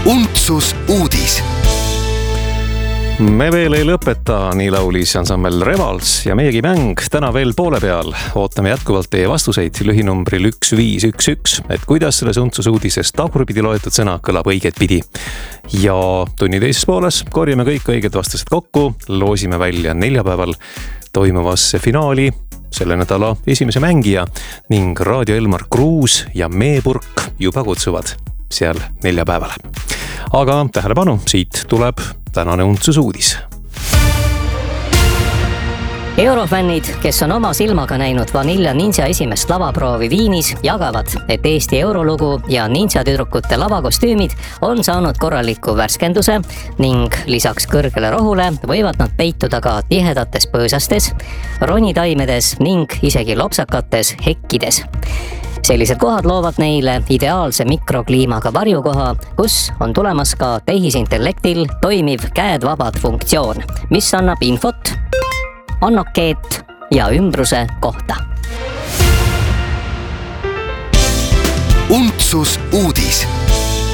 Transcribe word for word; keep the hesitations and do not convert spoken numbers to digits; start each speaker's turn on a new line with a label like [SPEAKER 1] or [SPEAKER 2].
[SPEAKER 1] Untsus uudis.
[SPEAKER 2] Me veel ei lõpeta, nii laulis ansambel Revals ja meiegi mäng täna veel poole peal. Ootame jätkuvalt teie vastuseid lühinumbril üks viis üks üks, et kuidas selles Untsus uudises tagurpidi loetud sõna kõlab õiget pidi. Ja tunni teises pooles korjame kõik õiged vastused kokku, loosime välja neljapäeval toimuvasse finaali selle nädala esimese mängija ning Raadio Elmar Kruus ja Meepurk juba kutsuvad seal neljapäevale. Aga tähelepanu, siit tuleb tänane Untsus uudis.
[SPEAKER 3] Eurofännid, kes on oma silmaga näinud Vanilla Ninja esimest lavaproovi Viinis, jagavad, et Eesti eurolugu ja ninja tüdrukute lavakostüümid on saanud korraliku värskenduse ning lisaks kõrgele rohule võivad nad peituda ka tihedates põõsastes, ronitaimedes ning isegi lopsakates hekkides. Sellised kohad loovad neile ideaalse mikrokliimaga varjukoha, kus on tulemas ka tehisintellektil toimiv käedvabad funktsioon, mis annab infot, annokeet ja ümbruse kohta.
[SPEAKER 1] Untsus uudis.